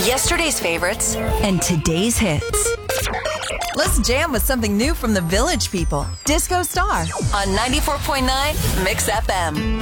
Yesterday's favorites and today's hits. Let's jam with something new from the Village People. Disco Star on 94.9 Mix FM.